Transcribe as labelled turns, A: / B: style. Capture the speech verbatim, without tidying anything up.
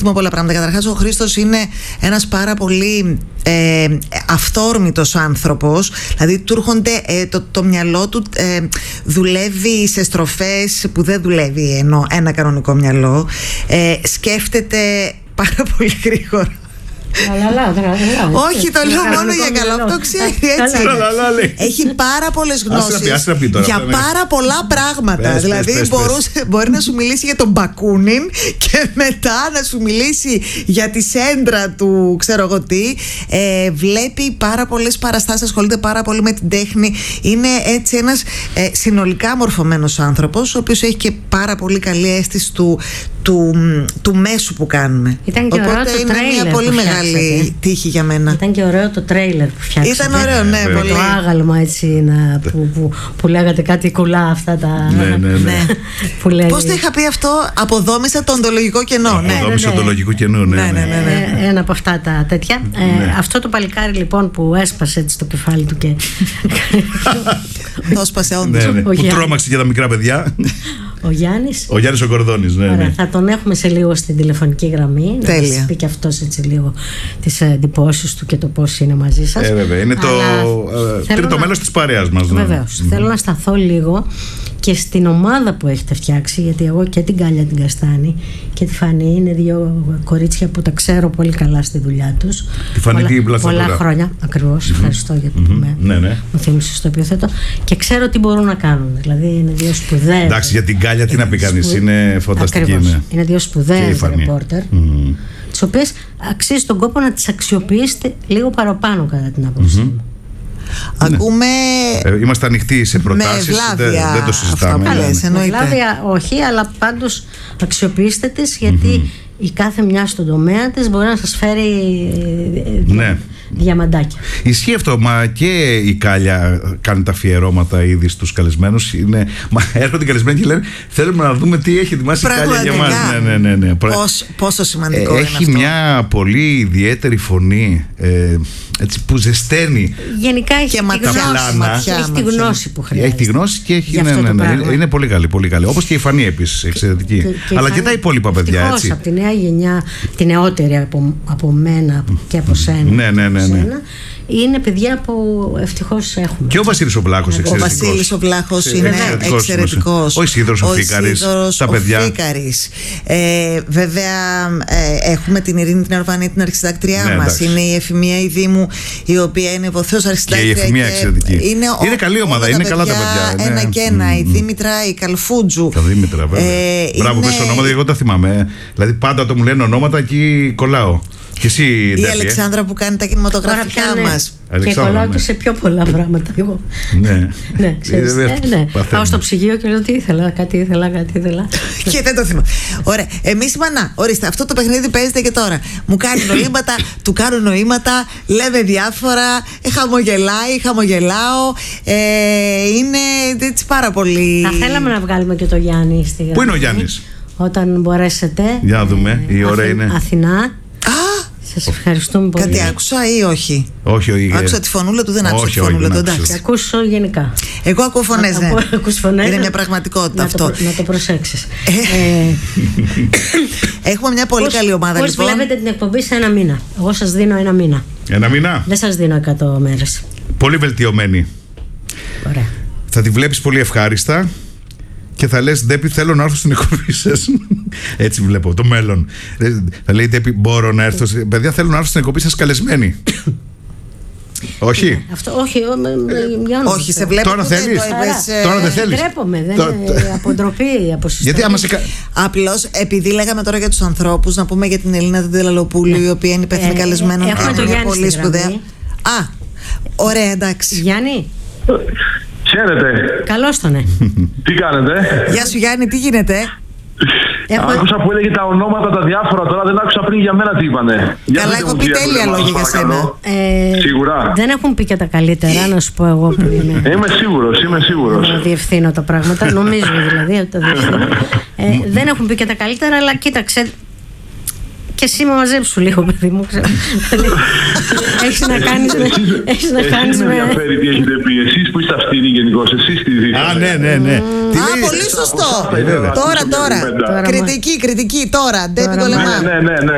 A: πολλά πράγματα. Καταρχάς, ο Χρήστος είναι ένας πάρα πολύ ε, αυθόρμητος άνθρωπος. Δηλαδή, του έρχονται, ε, το, το μυαλό του ε, δουλεύει σε στροφές που δεν δουλεύει ενώ ένα κανονικό μυαλό. Ε, σκέφτεται πάρα πολύ γρήγορα. Όχι, το λέω μόνο για καλό. Το ξέρει έτσι. Έχει πάρα πολλές γνώσεις για πάρα πολλά πράγματα. Δηλαδή μπορεί να σου μιλήσει για τον Μπακούνιν και μετά να σου μιλήσει για τη σέντρα του, ξέρω εγώ τι. Βλέπει πάρα πολλές παραστάσεις, ασχολείται πάρα πολύ με την τέχνη. Είναι έτσι ένας συνολικά μορφωμένος άνθρωπος, ο οποίος έχει και πάρα πολύ καλή αίσθηση του Του, του μέσου που κάνουμε.
B: Ήταν και
A: Οπότε
B: ωραίο το
A: είναι
B: τρέιλερ
A: μια πολύ μεγάλη τύχη για μένα.
B: Ήταν και ωραίο το τρέιλερ που φτιάξατε.
A: Ήταν ωραίο, ναι,
B: με
A: πολύ.
B: το άγαλμα έτσι να, που, που, που λέγατε κάτι κουλά αυτά τα.
C: Ναι, ναι, ναι.
B: Που λέει...
A: Πώς το είχα πει αυτό, αποδόμησα το οντολογικό κενό. Ναι,
C: αποδόμησα
B: ναι,
C: το οντολογικό κενό, ναι.
A: ναι, ναι, ναι, ναι.
B: Ε, ένα από αυτά τα τέτοια.
C: Ναι.
B: Ε, αυτό το παλικάρι λοιπόν που έσπασε έτσι το κεφάλι του και.
A: Το έσπασε όντως.
C: Ναι, ναι. Που
B: Γιάννης.
C: τρόμαξε για τα μικρά παιδιά.
B: Ο Γιάννης.
C: Ο Γιάννης ο Κορδόνης, ναι,
B: Ωραία,
C: ναι.
B: θα τον έχουμε σε λίγο στην τηλεφωνική γραμμή.
A: Τέλεια.
B: Να σας πει και αυτός έτσι λίγο τις εντυπώσεις του και το πώς είναι μαζί σας.
C: Ε, βέβαια. Είναι το ε, τρίτο
B: να...
C: μέλος της παρέας μας. Ναι.
B: Βεβαίως. Mm-hmm. Θέλω να σταθώ λίγο και στην ομάδα που έχετε φτιάξει, γιατί εγώ και την Κάλια την Καστάνη και τη Φανή είναι δύο κορίτσια που τα ξέρω πολύ καλά στη δουλειά τους.
C: Τη Φανή την Πλαστατούρα.
B: Πολλά χρόνια, ακριβώς. Mm-hmm. Ευχαριστώ για το
C: mm-hmm.
B: που με,
C: ναι, ναι.
B: μου θύμισες στο οποίο θέτω. Και ξέρω τι μπορούν να κάνουν. Δηλαδή είναι δύο σπουδαίες.
C: Εντάξει, για την Κάλια τι να πει κανείς, σπου... είναι φανταστική. Ναι.
B: Είναι δύο σπουδαίες ρεπόρτερ,
C: mm-hmm.
B: τις οποίες αξίζει τον κόπο να τις αξιοποιήσετε λίγο παραπάνω κατά την άποψή μου.
C: Mm-hmm.
A: Ακούμε.
C: Ε, είμαστε ανοιχτοί σε προτάσεις.
A: Με
C: δεν, δεν το συζητάμε.
A: Αυτά λες,
B: με βλάβια όχι, αλλά πάντως αξιοποιήστε τις, γιατί mm-hmm. η κάθε μια στον τομέα της μπορεί να σας φέρει
C: ναι.
B: διαμαντάκια.
C: Ισχύει αυτό, μα και η Κάλια κάνει τα αφιερώματα ήδη στους καλεσμένους. Είναι, μα έρχονται οι καλεσμένοι και λένε θέλουμε να δούμε τι έχει ετοιμάσει η Κάλια για μας. Ναι, ναι, ναι, ναι.
A: Πώς, πόσο σημαντικό
C: ε,
A: είναι
C: έχει
A: αυτό.
C: Μια πολύ ιδιαίτερη φωνή, ε, έτσι, που ζεσταίνει.
B: Γενικά έχει
A: και
B: τη
A: ματιά,
B: γνώση,
A: ματιά,
B: έχει τη γνώση που χρειάζεται.
C: Έχει τη γνώση και έχει, ναι, ναι, ναι, ναι, είναι πολύ καλή, πολύ καλή. Όπως και η Φανή επίσης, εξαιρετική. Και, και αλλά και τα υπόλοιπα παιδιά, έτσι.
B: Από τη νέα γενιά, τη νεότερη από, από μένα και από σένα.
C: Ναι, ναι, ναι, ναι.
B: Είναι παιδιά που ευτυχώς έχουμε.
C: Και ο Βασίλης ο Βλάχος εξαιρετικός.
A: Ο Βασίλης ο Βλάχος είναι εξαιρετικός.
C: Ο Ισίδωρος ο Φίκαρης. Τα παιδιά.
A: Ο Φίκαρης. Ε, βέβαια, ε, έχουμε την Ειρήνη την Ορβανή, την αρχισυντάκτριά ναι, μας. Είναι η Εφημία η Δήμου, η οποία είναι βοηθός αρχισυντάκτρια.
C: Και η Εφημία εξαιρετική.
A: Είναι,
C: είναι καλή ομάδα, είναι καλά τα παιδιά.
A: Ένα και ένα. Η Δήμητρα, η Καλφούτζου.
C: Τα Δήμητρα, βέβαια. Μπράβο, πες ονόματα, εγώ τα θυμάμαι. Δηλαδή πάντα το μου λένε ονόματα, εκεί κολλάω. Και εσύ,
A: η
C: Ντέπη,
A: Αλεξάνδρα ε? που κάνει τα κινηματογραφικά μας.
B: Και κολλάω και σε πιο πολλά πράγματα εγώ.
C: Ναι,
B: ναι, ξέρεις, ε, ναι. Πάω στο ψυγείο και λέω τι ήθελα, κάτι ήθελα, κάτι ήθελα.
A: Και δεν το θυμάμαι. Ωραία. Εμείς μανά, ορίστε, αυτό το παιχνίδι παίζεται και τώρα. Μου κάνει νοήματα, του κάνουν νοήματα, λέμε διάφορα, ε, χαμογελάει, χαμογελάω. Ε, είναι έτσι πάρα πολύ.
B: Θα θέλαμε να βγάλουμε και το Γιάννη στη γραμμή.
C: Πού είναι ο Γιάννης?
B: Όταν μπορέσετε.
C: Για να δούμε, η ώρα
B: Αθη...
C: είναι.
B: Αθηνά. Σας ευχαριστούμε πολύ.
A: Κάτι άκουσα ή όχι?
C: Όχι, όχι.
A: Άκουσα τη φωνούλα του, δεν άκουσα
C: όχι,
A: τη φωνούλα
C: όχι,
A: του. Εντάξει.
B: Ακούσω γενικά.
A: Εγώ ακούω φωνές, ναι.
B: Ακούς φωνές.
A: Είναι μια πραγματικότητα
B: να
A: αυτό.
B: Το, να το προσέξεις.
A: ε, Έχουμε μια πολύ
B: πώς,
A: καλή ομάδα
B: πώς
A: λοιπόν.
B: Πώς βλέπετε την εκπομπή σε ένα μήνα? Εγώ σας δίνω ένα μήνα.
C: Ένα μήνα?
B: Δεν σας δίνω εκατό μέρες.
C: Πολύ βελτιωμένη.
B: Ωραία.
C: Θα τη βλέπεις πολύ ευχάριστα. Και θα λες, Ντέπη, θέλω να έρθω στην εκπομπή σας. Έτσι βλέπω το μέλλον. Θα λέει, Ντέπη, μπορώ να έρθω. Παιδιά, θέλω να έρθω στην εκπομπή σας καλεσμένη. Όχι.
B: Ναι, αυτό, όχι, ε,
A: όχι, σε βλέπω.
C: Τώρα θέλεις.
A: Ε,
C: τώρα δεν θέλεις.
B: Ντρέπομαι, δεν είναι από ντροπή, από συστολή.
C: Γιατί άμα σε.
A: Απλώς, επειδή λέγαμε τώρα για τους ανθρώπους, να πούμε για την Ελίνα Τελαλοπούλου, ναι. η οποία είναι υπεύθυνη ε, καλεσμένων.
B: Ε, έχουμε το Γιάννη
A: πολύ σπουδαία. Α, ωραία, εντάξει.
B: Γιάννη.
D: Χαίρετε.
B: Καλώς τον, ναι.
D: Τι κάνετε?
A: Γεια σου Γιάννη, τι γίνεται?
D: Έχω... Άκουσα που έλεγε τα ονόματα τα διάφορα, τώρα δεν άκουσα πριν για μένα τι είπανε.
A: Καλά, έχω πει τέλεια λόγια για σένα.
B: Ε,
D: Σίγουρα.
B: Δεν έχουν πει και τα καλύτερα, να σου πω εγώ που είμαι.
D: Είμαι σίγουρος, είμαι σίγουρος.
B: Να διευθύνω τα πράγματα, νομίζω δηλαδή ότι τα διευθύνω. Ε, δεν έχουν πει και τα καλύτερα, αλλά κοίταξε. Και εσύ με μαζέψου λίγο, παιδί μου. Έχεις να κάνεις με. Έχεις να κάνεις με.
D: Δεν με ενδιαφέρει τι έχετε πει. Εσείς που είστε αυστηροί γενικώς, εσείς τι δείτε.
C: Α, ναι, ναι, ναι.
A: Α, πολύ σωστό. Τώρα, τώρα. Κριτική, κριτική, τώρα. Ντέπη Κολεμά.
D: Ναι, ναι, ναι.